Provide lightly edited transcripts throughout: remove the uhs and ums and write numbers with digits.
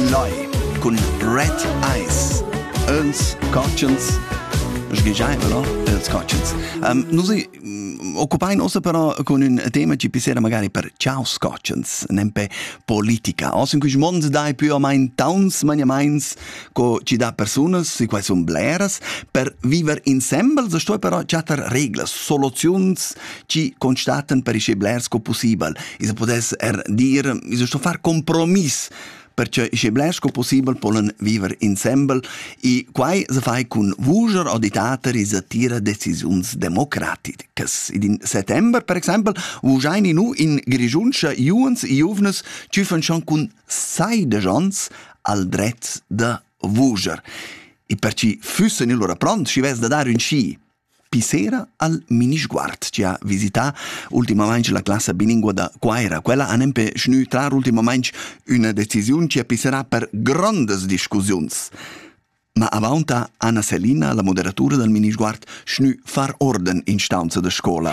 Loi con Red Eyes. Els Cotchens. Sghigiaiva, no? Els Cotchens. Noi occupain ossa però con un tema ci pisera magari per ciao Cotchens, nempe politica. Os in cui mond dai più o main towns maniamains co ci da personas, si quai son bleras, per viver insemble, so sto però chatter reglas, soluzions ci constaten per isce blers co possibel. Isa podes dir, isa sto far compromiss perché è blesco possibile polen vivere insieme e quai se fai con vuger o ditater e se tira decisioni democratiche. In settembre, per esempio, vujaini nu in Grigiunscha juens e juvnes ciufen schon con 6 dejons al dret de vuger. E perché füssen il loro pront, ci ves da dare un sci. Pisera al Minisguard, ci ha visitato ultimamente la classe bilingua da Quaira. Quella ha nempe schnutrar ultimamente una decisione ci pisserà per grandes discussioni. Ma avanti Anna Selina, la moderatura del Minisguard, schnù far orden in stanza de scuola.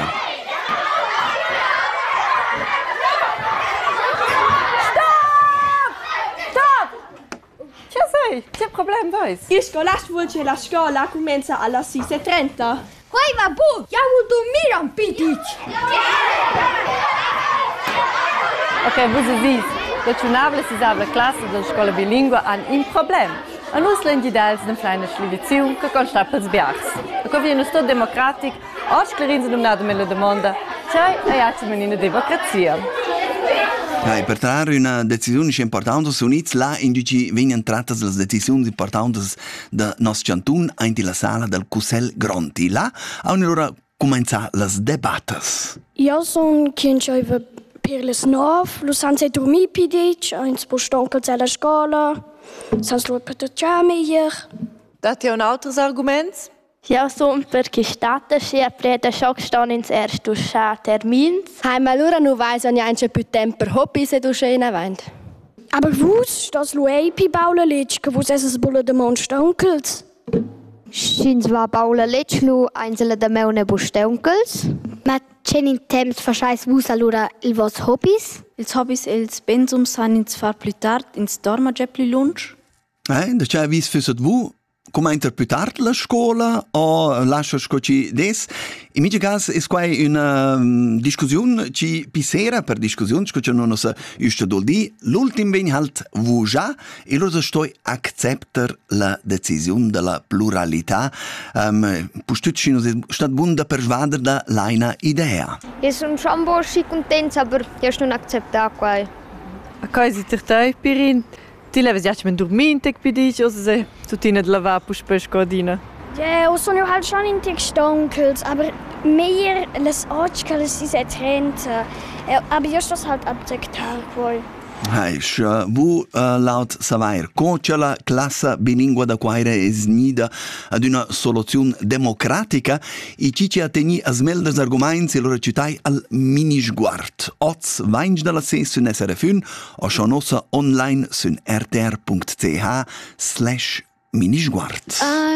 C'è problema, voi? Il scolastica la scuola comincia alle 6:30. Hoi, va bu! Ja vuol dormire un pitic! Ok, vous vis. La giornata si sa la classe della scuola bilingua ha un problema. A noi lengi dels una kleine schlivizione che consta per sbiars. E come viene sto democratic, oggi clarinza non nada me la domanda, c'è e acciamo in una democrazia. Per trarre una decisione importante su units là in cui vengono trattate le decisioni importanti del nostro cantun in la sala del Cussel Gronti. Là hanno ora cominciato le debattes. Io sono chiunque per le 9, lo sanno dormire pidic, ins postonkel alla scuola, sans lo per già meglio. Date un altro argument? Ja, sono perché stata sia preda schock stan ins erste termins. Heim allora nu weiss an ja ein più tempo per Hobbys e du schön event. Aber wus, das lo pi baula letschke, wus es bulle de mon stonkels. Schins va baula letschlu einsele de meune bustonkels. Ma c'è in temps verscheiß wus allora il vos Hobbys? Ils Hobbys els bensums san ins far plü tard ins dorma gepli lunch. Da c'è vis füsset vu? Come interpretar la scuola o lascia scoci des? In mio caso è qua una discussione ci pisera per discussione che non so giusto doldi l'ultimo ben halt vuja e lo sto accepter la decisione della pluralità postucci no stat bunda per svader da laina idea. Io sono schon borschi contenta, aber io non accetta quai. A cosa ti stai Pirin? Ti leves ja men dormintec pidic o se tutina de lava pus pescodina. Ja, o sono halt schon in die stonkels, aber mehr les ochkels is etrente. Aber just das halt absektar poi. Heisch, vu laut Savair, concia la classe bilingua da quaire es nida ad una soluzione democratica e ci a teni a smelders arguments e loro citai al Minisguard. Oz vainch dalla ses sun SRF1 o shonosa online sun rtr.ch/Minisguard.